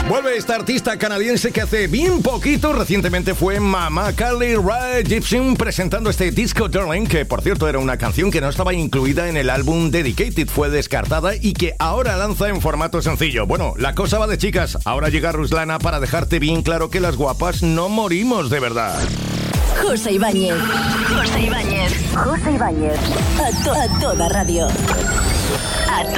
Vuelve esta artista canadiense que hace bien poquito, recientemente fue Mama Carly Rae Jepsen presentando este Disco Darling, que por cierto era una canción que no estaba incluida en el álbum Dedicated, fue descartada y que ahora lanza en formato sencillo. Bueno, la cosa va de chicas, ahora llega Ruslana para dejarte bien claro que las guapas no morimos de verdad. José Ibáñez. José Ibáñez. José Ibáñez. A toda radio.